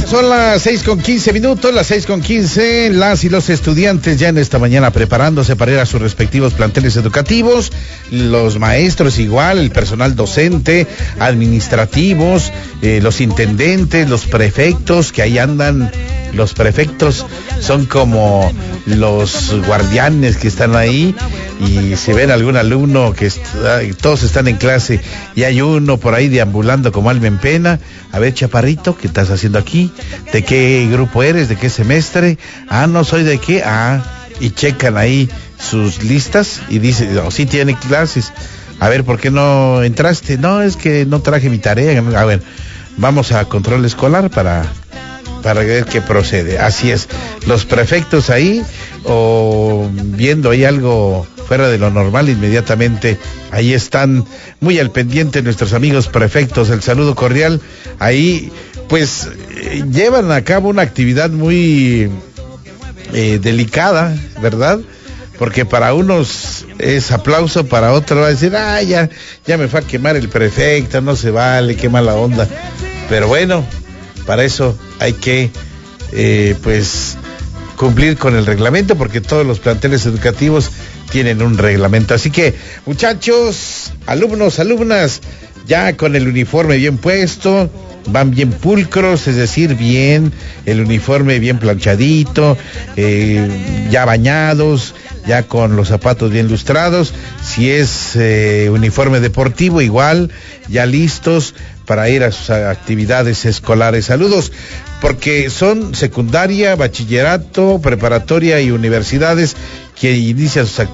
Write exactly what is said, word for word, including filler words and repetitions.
Son las seis con quince minutos, las seis con quince, las y los estudiantes ya en esta mañana preparándose para ir a sus respectivos planteles educativos, los maestros igual, el personal docente, administrativos, eh, los intendentes, los prefectos, que ahí andan. Los prefectos son como los guardianes que están ahí, y si ven algún alumno que está, todos están en clase y hay uno por ahí deambulando como alma en pena, a ver, chaparrito, ¿qué estás haciendo aquí? ¿De qué grupo eres? ¿De qué semestre? Ah, no soy de qué, ah, y checan ahí sus listas y dicen, no, sí tiene clases, a ver, ¿por qué no entraste? No, es que no traje mi tarea. A ver, vamos a control escolar para... para ver qué procede. Así es, los prefectos ahí, o viendo ahí algo fuera de lo normal, inmediatamente ahí están muy al pendiente nuestros amigos prefectos. El saludo cordial. Ahí pues eh, llevan a cabo una actividad muy eh, delicada, ¿verdad? Porque para unos es aplauso, para otros va a decir, ah, ya, ya me fue a quemar el prefecto, no se vale, qué mala onda. Pero bueno, para eso hay que, eh, pues, cumplir con el reglamento, porque todos los planteles educativos tienen un reglamento. Así que, muchachos, alumnos, alumnas, ya con el uniforme bien puesto, van bien pulcros, es decir, bien, el uniforme bien planchadito, eh, ya bañados, ya con los zapatos bien lustrados. Si es eh, uniforme deportivo, igual, ya listos para ir a sus actividades escolares. Saludos, porque son secundaria, bachillerato, preparatoria y universidades que inician sus actividades